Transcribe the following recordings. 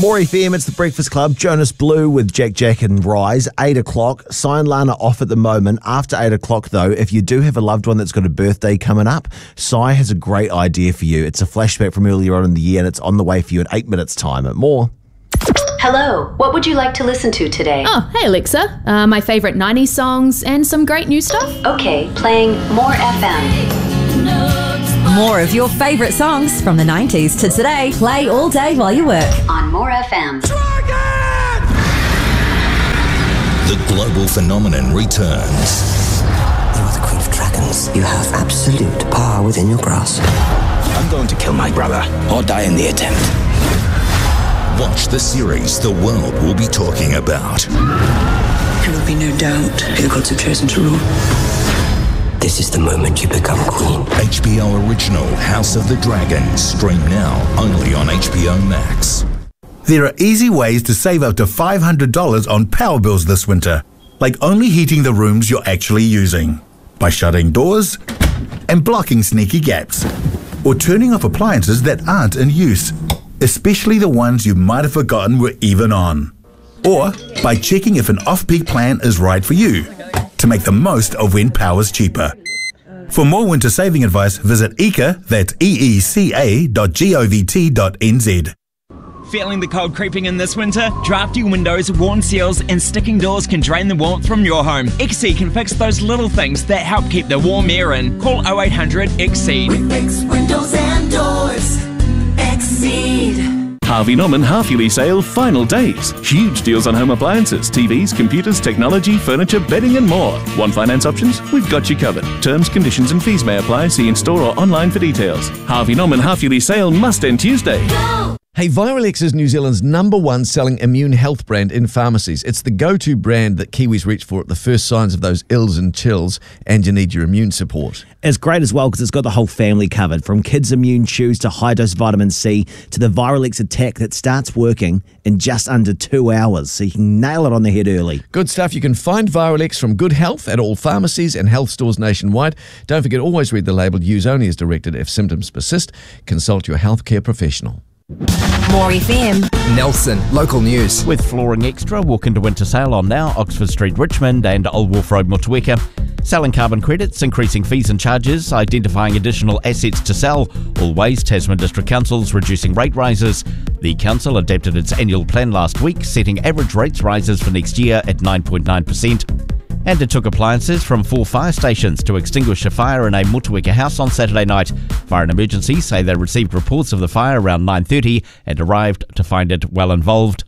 More FM, it's the Breakfast Club. Jonas Blue with Jack and Rise, 8 o'clock. Sign Lana off at the moment. After 8 o'clock, though, if you do have a loved one that's got a birthday coming up, Sai has a great idea for you. It's a flashback from earlier on in the year, and it's on the way for you in 8 minutes' time. More. Hello, what would you like to listen to today? Oh, hey Alexa. My favourite 90s songs and some great new stuff. Okay, playing More FM. More of your favourite songs from the 90s to today. Play all day while you work. On More FM. Dragon! The global phenomenon returns. You are the Queen of Dragons. You have absolute power within your grasp. I'm going to kill my brother or die in the attempt. Watch the series the world will be talking about. There will be no doubt who the gods have chosen to rule. This is the moment you become queen. HBO original House of the Dragon. Stream now only on HBO Max. There are easy ways to save up to $500 on power bills this winter, like only heating the rooms you're actually using, by shutting doors and blocking sneaky gaps, or turning off appliances that aren't in use, especially the ones you might have forgotten were even on, or by checking if an off-peak plan is right for you, to make the most of when power's cheaper. For more winter saving advice, visit EECA, that's eeca.govt.nz. Feeling the cold creeping in this winter? Drafty windows, worn seals and sticking doors can drain the warmth from your home. XSEED can fix those little things that help keep the warm air in. Call 0800 XSEED. We fix windows and doors. XSEED. Harvey Norman half-yearly sale final days. Huge deals on home appliances, TVs, computers, technology, furniture, bedding and more. Want finance options? We've got you covered. Terms, conditions and fees may apply. See in-store or online for details. Harvey Norman half-yearly sale must end Tuesday. Go! Hey, Viralex is New Zealand's #1 selling immune health brand in pharmacies. It's the go-to brand that Kiwis reach for at the first signs of those ills and chills, and you need your immune support. It's great as well because it's got the whole family covered, from kids' immune chews to high-dose vitamin C to the Viralex attack that starts working in just under 2 hours, so you can nail it on the head early. Good stuff. You can find Viralex from Good Health at all pharmacies and health stores nationwide. Don't forget, always read the label. Use only as directed. If symptoms persist, consult your healthcare professional. More FM. Nelson, local news. With Flooring Extra, walk into winter sale on now, Oxford Street, Richmond and Old Wharf Road, Motueka. Selling carbon credits, increasing fees and charges, identifying additional assets to sell. Always Tasman District Council's reducing rate rises. The council adapted its annual plan last week, setting average rates rises for next year at 9.9%. And it took appliances from 4 fire stations to extinguish a fire in a Motueka house on Saturday night. Fire and Emergency say they received reports of the fire around 9:30 and arrived to find it well involved.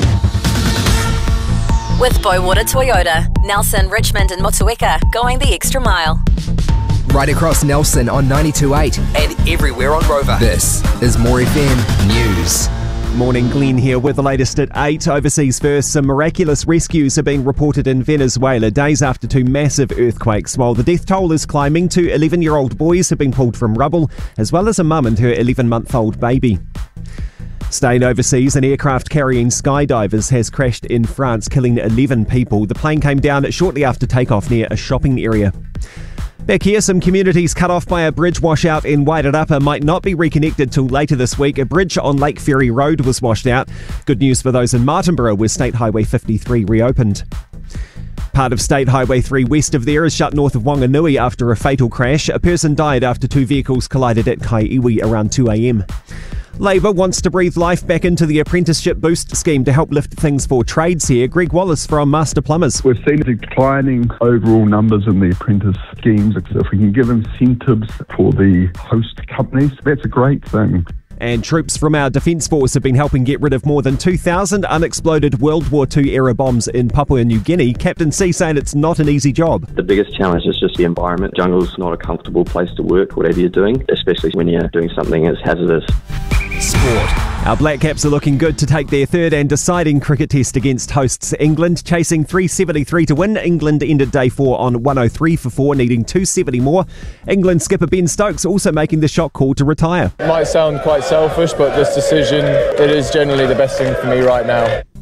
With Boywater Toyota, Nelson, Richmond and Motueka, going the extra mile. Right across Nelson on 92.8 and everywhere on Rover. This is More FM News. Morning, Glenn here with the latest at 8. Overseas first, some miraculous rescues are being reported in Venezuela days after 2 massive earthquakes, while the death toll is climbing. 2 11-year-old boys have been pulled from rubble, as well as a mum and her 11-month-old baby. Staying overseas, an aircraft carrying skydivers has crashed in France, killing 11 people. The plane came down shortly after takeoff near a shopping area. Back here, some communities cut off by a bridge washout in Wairarapa might not be reconnected till later this week. A bridge on Lake Ferry Road was washed out. Good news for those in Martinborough, where State Highway 53 reopened. Part of State Highway 3 west of there is shut north of Wanganui after a fatal crash. A person died after 2 vehicles collided at Kaiiwi around 2 a.m. Labour wants to breathe life back into the apprenticeship boost scheme to help lift things for trades here. Greg Wallace from Master Plumbers. We've seen declining overall numbers in the apprentice schemes. If we can give incentives for the host companies, that's a great thing. And troops from our Defence Force have been helping get rid of more than 2,000 unexploded World War II-era bombs in Papua New Guinea. Captain C saying it's not an easy job. The biggest challenge is just the environment. Jungle's not a comfortable place to work, whatever you're doing, especially when you're doing something as hazardous. Sport. Our Black Caps are looking good to take their third and deciding cricket test against hosts England, chasing 373 to win. England ended day 4 on 103 for 4, needing 270 more. England skipper Ben Stokes also making the shot call to retire. It might sound quite selfish, but this decision, it is generally the best thing for me right now.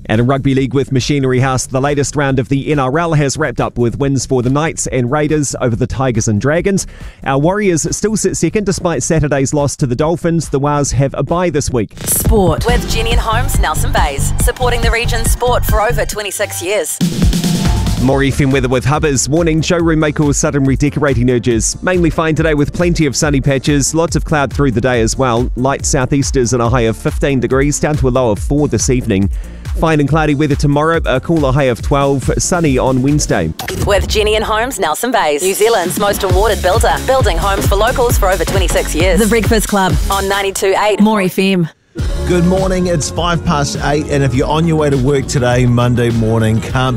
And in Rugby League with Machinery House, the latest round of the NRL has wrapped up with wins for the Knights and Raiders over the Tigers and Dragons. Our Warriors still sit second despite Saturday's loss to the Dolphins. The Wars have a bye this week. Sport with Jenny and Holmes, Nelson Bays, supporting the region's sport for over 26 years. More FM weather with Hubbers. Warning, showroom may cause sudden redecorating urges. Mainly fine today with plenty of sunny patches. Lots of cloud through the day as well. Light southeasters and a high of 15 degrees down to a low of 4 this evening. Fine and cloudy weather tomorrow, a cooler high of 12. Sunny on Wednesday. With Jenny and Holmes, Nelson Bays, New Zealand's most awarded builder. Building homes for locals for over 26 years. The Breakfast Club on 92.8 More FM. Good morning, it's 8:05, and if you're on your way to work today, Monday morning, calm